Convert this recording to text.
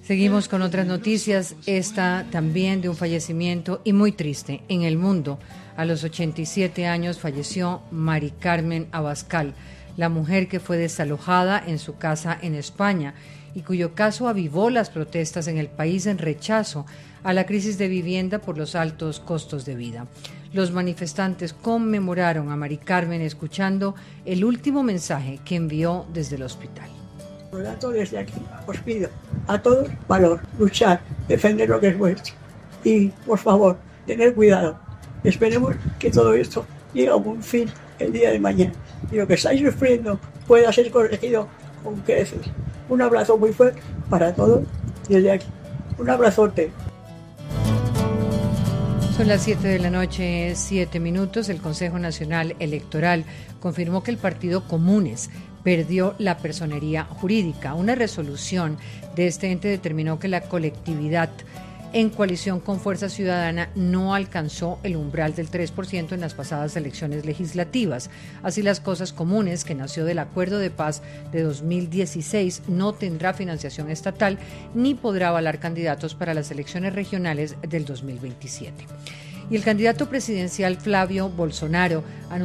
Seguimos con otras noticias, esta también de un fallecimiento y muy triste en el mundo. A los 87 años falleció Mari Carmen Abascal, la mujer que fue desalojada en su casa en España y cuyo caso avivó las protestas en el país en rechazo a la crisis de vivienda por los altos costos de vida. Los manifestantes conmemoraron a Mari Carmen escuchando el último mensaje que envió desde el hospital. Por lo tanto, desde aquí os pido a todos valor, luchar, defender lo que es vuestro y, por favor, tener cuidado. Esperemos que todo esto llegue a un fin el día de mañana y lo que estáis sufriendo pueda ser corregido con creces. Un abrazo muy fuerte para todos desde aquí. Un abrazote. Son las 7 de la noche, 7 minutos. El Consejo Nacional Electoral confirmó que el partido Comunes perdió la personería jurídica. Una resolución de este ente determinó que la colectividad en coalición con Fuerza Ciudadana no alcanzó el umbral del 3% en las pasadas elecciones legislativas. Así las cosas, Comunes, que nació del Acuerdo de Paz de 2016, no tendrá financiación estatal ni podrá avalar candidatos para las elecciones regionales del 2027. Y el candidato presidencial Flavio Bolsonaro anunció